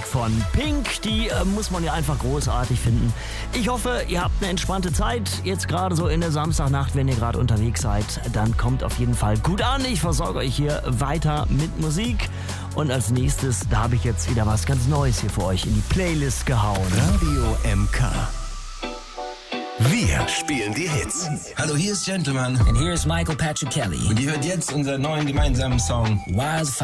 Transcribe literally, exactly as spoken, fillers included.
Musik von Pink, die äh, muss man ja einfach großartig finden. Ich hoffe, ihr habt eine entspannte Zeit, jetzt gerade so in der Samstagnacht, wenn ihr gerade unterwegs seid, dann kommt auf jeden Fall gut an. Ich versorge euch hier weiter mit Musik und als nächstes, da habe ich jetzt wieder was ganz Neues hier für euch in die Playlist gehauen. Radio M K. Wir spielen die Hits. Hallo, hier ist Gentleman. And here's Michael Patrick Kelly. Und ihr hört jetzt unseren neuen gemeinsamen Song Wildfire.